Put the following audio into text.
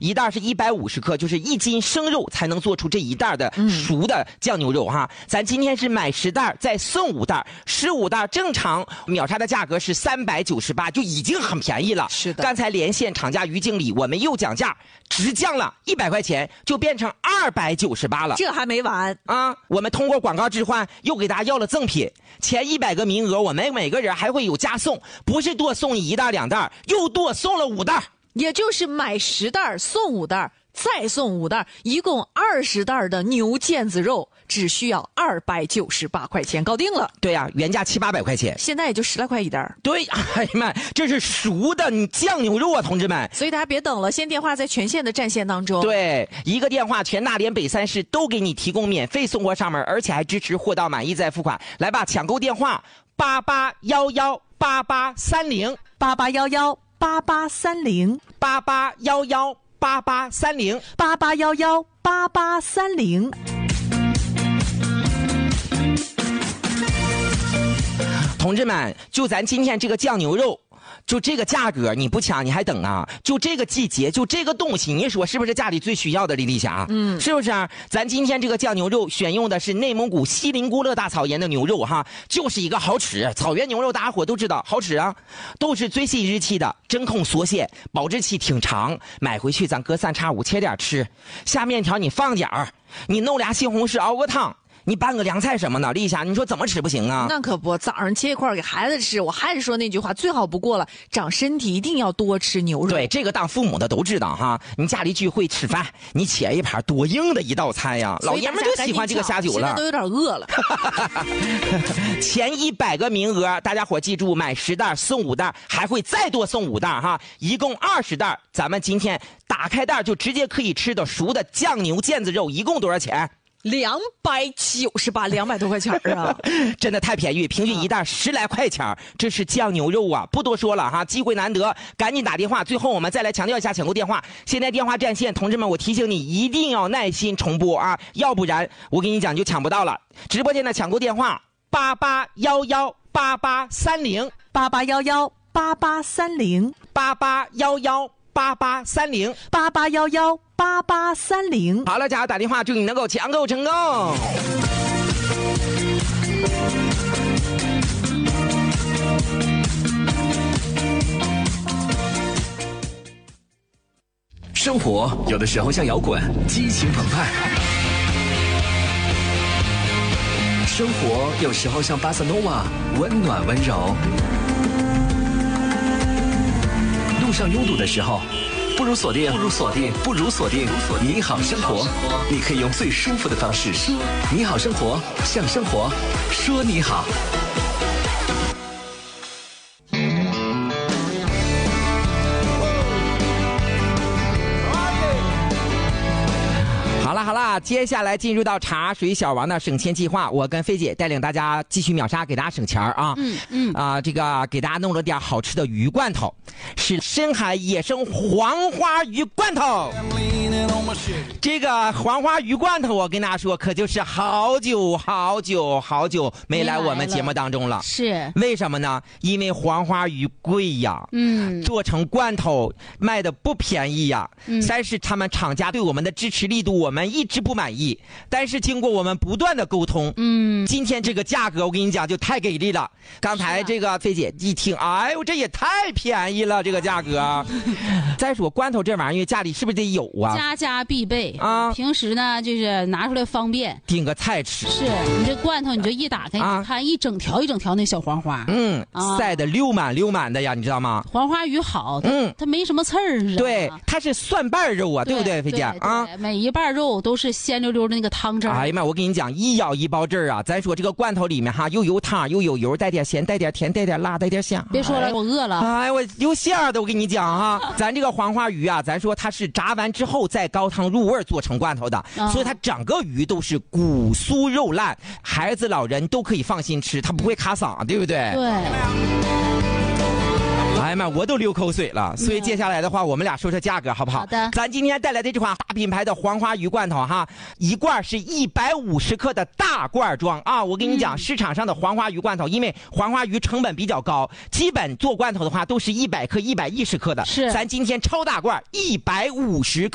一袋是150克，就是1斤生肉才能做出这一袋的熟的酱牛肉哈。咱今天是买10袋再送5袋，15袋正常秒杀的价格是398，就已经很便宜了。 是的， 刚才连线厂家于经理，我们又降价，直降了100块钱，就变成298了。 这还没完啊！我们通过广告置换又给大家要了赠品，前100个名额，我们每个人还会有加送，不是多送1袋2袋，又多送了5袋， 也就是买10袋送5袋。再送5袋，一共20袋的牛腱子肉，只需要298块钱，搞定了。 对呀，原价700-800块钱， 现在也就10来块一袋。 对，哎呀妈，这是熟的酱牛肉啊，同志们！ 所以大家别等了，先电话在全县的战线当中。 对，一个电话，全大连北3市都给你提供免费送货上门，而且还支持货到满意再付款。来吧，抢购电话 8811883088118830。 同志们，就咱今天这个酱牛肉，就这个价格，你不抢你还等啊？就这个季节，就这个东西，你说是不是家里最需要的？李丽霞，是不是啊？咱今天这个酱牛肉选用的是内蒙古锡林郭勒大草原的牛肉哈，就是一个好吃。草原牛肉大家伙都知道好吃啊，都是最新日期的，真空锁鲜，保质期挺长。买回去咱隔3差5切点吃，下面条你放点儿，你弄俩西红柿熬个汤。你拌个凉菜什么的，丽霞，你说怎么吃不行啊？ 那可不，早上切一块给孩子吃。我还是说那句话，最好不过了，长身体一定要多吃牛肉。 对，这个当父母的都知道哈。你家里聚会吃饭，你切一盘多硬的一道菜呀！老爷们就喜欢这个下酒了。 现在都有点饿了。 前100个名额，大家伙记住，买10袋送5袋，还会再多送5袋哈，一共20袋。咱们今天打开袋就直接可以吃的熟的酱牛腱子肉，一共多少钱 ？298，200多块钱啊！ 真的太便宜，平均一袋10来块钱，这是酱牛肉啊！不多说了哈，机会难得，赶紧打电话。最后我们再来强调一下抢购电话，现在电话占线，同志们，我提醒你一定要耐心重播啊，要不然我跟你讲就抢不到了。直播间的抢购电话8811883088118830。好了，家打电话，祝你能够抢购成功。 生活有的时候像摇滚，激情澎湃；生活有时候像巴塞诺瓦，温暖温柔。路上拥堵的时候，不如锁定你好生活。你可以用最舒服的方式说你好生活，向生活说你好。 好了，接下来进入到茶水小王的省钱计划，我跟菲姐带领大家继续秒杀，给大家省钱啊！这个给大家弄了点好吃的鱼罐头，是深海野生黄花鱼罐头。这个黄花鱼罐头，我跟大家说，可就是好久没来我们节目当中了。 是为什么呢？因为黄花鱼贵呀，做成罐头卖的不便宜呀。但是他们厂家对我们的支持力度，我们一直不满意。但是经过我们不断的沟通，今天这个价格我跟你讲就太给力了。刚才这个菲姐一听，哎呦，这也太便宜了，这个价格。再说罐头这玩意儿，家里是不是得有啊？ 家家必备啊！ 平时呢，就是拿出来方便， 订个菜吃。 是你这罐头，你就一打开，你看一整条一整条那小黄花， 晒得溜满的呀，你知道吗？ 黄花鱼好，它没什么刺儿， 对，它是蒜瓣肉啊，对不对，菲姐啊？ 每一瓣肉都是鲜溜溜的那个汤汁。 哎呀妈，我跟你讲，一咬一包汁儿啊！咱说这个罐头里面哈，又有汤又有油，带点咸，带点甜，带点辣，带点香。 别说了，我饿了。 哎，我有馅的，我跟你讲哈，咱这个黄花鱼啊，咱说它是炸完之后再高汤入味做成罐头的，所以它整个鱼都是骨酥肉烂，孩子老人都可以放心吃，它不会卡嗓，对不对？ 对。 哎呀妈，我都流口水了。所以接下来的话，我们俩说说价格好不好？ 好的。 咱今天带来的这款大品牌的黄花鱼罐头哈，一罐是150克的大罐装啊。我跟你讲，市场上的黄花鱼罐头，因为黄花鱼成本比较高，基本做罐头的话都是100克、110克的。 是。 咱今天超大罐150克。